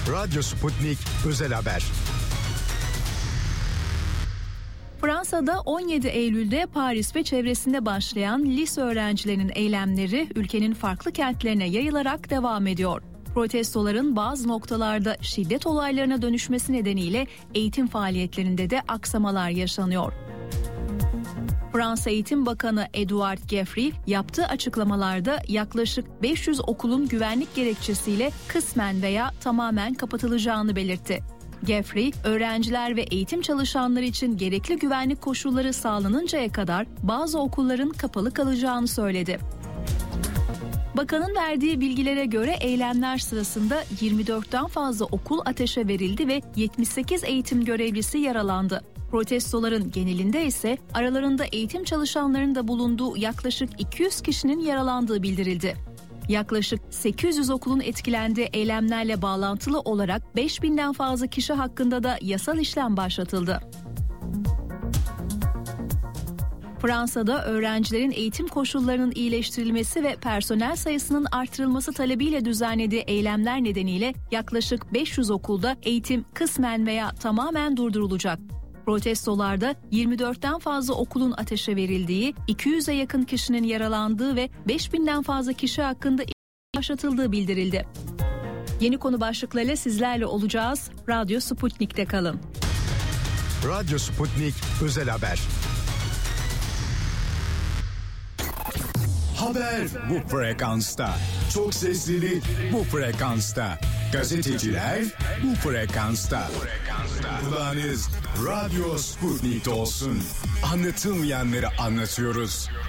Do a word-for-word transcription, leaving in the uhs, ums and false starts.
Radyo Sputnik Özel Haber. Fransa'da on yedi Eylül'de Paris ve çevresinde başlayan lise öğrencilerinin eylemleri ülkenin farklı kentlerine yayılarak devam ediyor. Protestoların bazı noktalarda şiddet olaylarına dönüşmesi nedeniyle eğitim faaliyetlerinde de aksamalar yaşanıyor. Fransa Eğitim Bakanı Edouard Geoffroy yaptığı açıklamalarda yaklaşık beş yüz okulun güvenlik gerekçesiyle kısmen veya tamamen kapatılacağını belirtti. Geoffroy, öğrenciler ve eğitim çalışanları için gerekli güvenlik koşulları sağlanıncaya kadar bazı okulların kapalı kalacağını söyledi. Bakanın verdiği bilgilere göre eylemler sırasında yirmi dörtten fazla okul ateşe verildi ve yetmiş sekiz eğitim görevlisi yaralandı. Protestoların genelinde ise aralarında eğitim çalışanlarının da bulunduğu yaklaşık iki yüz kişinin yaralandığı bildirildi. Yaklaşık sekiz yüz okulun etkilendiği eylemlerle bağlantılı olarak beş binden fazla kişi hakkında da yasal işlem başlatıldı. Fransa'da öğrencilerin eğitim koşullarının iyileştirilmesi ve personel sayısının artırılması talebiyle düzenlediği eylemler nedeniyle yaklaşık beş yüz okulda eğitim kısmen veya tamamen durdurulacak. Protestolarda yirmi dörtten fazla okulun ateşe verildiği, iki yüze yakın kişinin yaralandığı ve beş binden fazla kişi hakkında başlatıldığı bildirildi. Yeni konu başlıklarıyla sizlerle olacağız. Radyo Sputnik'te kalın. Radyo Sputnik Özel Haber. Haber bu frekansta. Çok seslili bu frekansta. Gazeteciler bu frekansta. Kulağınız Radyo Sputnik'te olsun. Anlatılmayanları anlatıyoruz.